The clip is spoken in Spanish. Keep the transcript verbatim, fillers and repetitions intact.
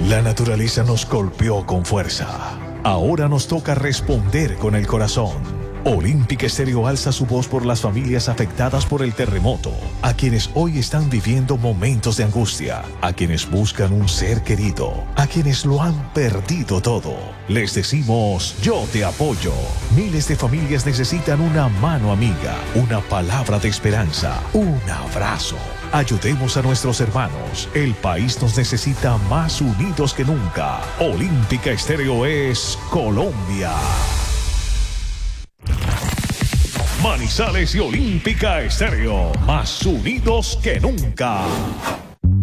La naturaleza nos golpeó con fuerza. Ahora nos toca responder con el corazón. Olímpica Estéreo alza su voz por las familias afectadas por el terremoto, a quienes hoy están viviendo momentos de angustia, a quienes buscan un ser querido, a quienes lo han perdido todo. Les decimos, yo te apoyo. Miles de familias necesitan una mano amiga, una palabra de esperanza, un abrazo. Ayudemos a nuestros hermanos. El país nos necesita más unidos que nunca. Olímpica Estéreo es Colombia. Manizales y Olímpica Estéreo, más unidos que nunca.